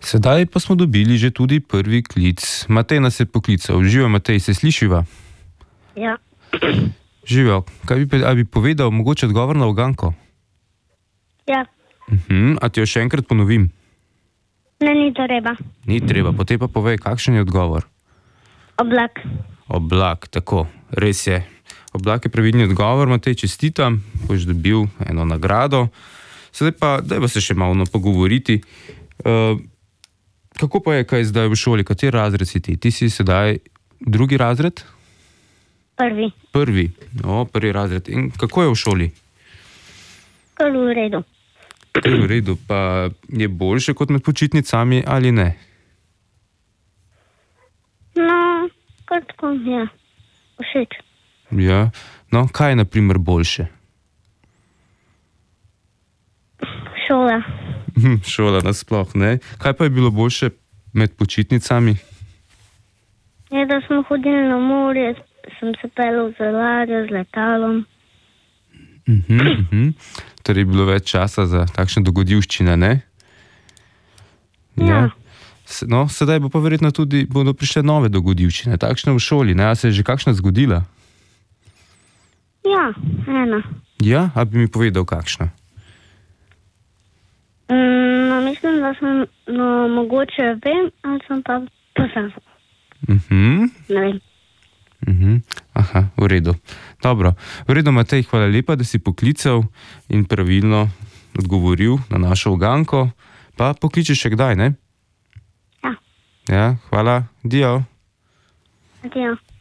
Sedaj pa smo dobili že tudi prvi klic. Matej nas je poklical. Živijo, Matej, se slišiva? Ja. Živijo. A bi povedal mogoče odgovor na uganko? Ja. A ti jo še enkrat ponovim? Ne, ni treba. Ni treba, potem pa povej, kakšen je odgovor? Oblak. Oblak, tako, res je. Oblak je pravilni odgovor, Matej, čestitam, boš dobil eno nagrado. Sedaj pa, dajva se še malo pogovoriti. Kako pa je, kaj zdaj v šoli, kateri razred si ti? Ti si sedaj drugi razred? Prvi. Prvi, prvi razred. In kako je v šoli? Kar v redu. Kar v redu, pa je boljše kot med počitnicami ali ne? No, kar tako, ja. Všeč. Ja, no, kaj je na primer boljše? Šola. Šola nasploh, ne? Kaj pa je bilo boljše med počitnicami? Je, da smo hodili na morje, sem se pelil z ladjo, z letalom. Torej je bilo več časa za takšne dogodivščine, ne? Ja. No, sedaj bo pa verjetno tudi, bodo prišle nove dogodivščine, takšne v šoli, ne? A se je že kakšna zgodila? Ja, ena. Ja? A bi mi povedal, kakšna? No, mislim, da sem, mogoče vem, ali sem pa pozabil. Ne vem. Aha, v redu. Dobro, v redu, Matej, hvala lepa, da si poklical in pravilno odgovoril na našo uganko. Pa pokličeš še kdaj, ne? Ja. Ja, hvala. Dio. Adijo.